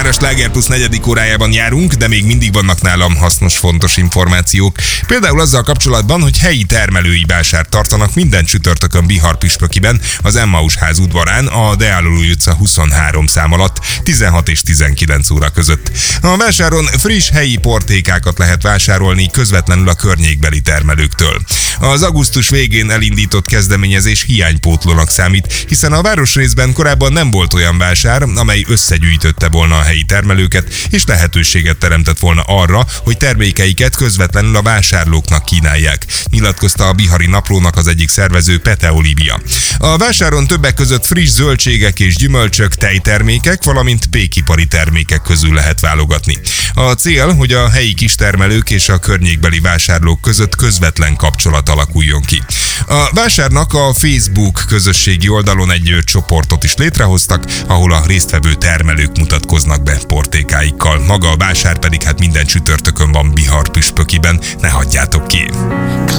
a Sláger Plus 4. órájában járunk, de még mindig vannak nálam hasznos, fontos információk. Például azzal kapcsolatban, hogy helyi termelői vásárt tartanak minden csütörtökön Bihar-püspökiben, az Emmaus ház udvarán, a Deál utca 23 szám alatt, 16 és 19 óra között. A vásáron friss helyi portékákat lehet vásárolni közvetlenül a környékbeli termelőktől. Az augusztus végén elindított kezdeményezés hiánypótlónak számít, hiszen a városrészben korábban nem volt olyan vásár, amely összegyűjtötte volna a helyi termelőket, és lehetőséget teremtett volna arra, hogy termékeiket közvetlenül a vásárlóknak kínálják, nyilatkozta a Bihari Naplónak az egyik szervező, Pete Olivia. A vásáron többek között friss zöldségek és gyümölcsök, tejtermékek, valamint pékipari termékek közül lehet válogatni. A cél, hogy a helyi kistermelők és a környékbeli vásárlók között közvetlen kapcsolat alakuljon ki. A vásárnak a Facebook közösségi oldalon egy csoportot is létrehoztak, ahol a résztvevő termelők mutatkoznak be portékáikkal. Maga a vásár pedig minden csütörtökön van Bihar-püspökiben, ne hagyjátok ki!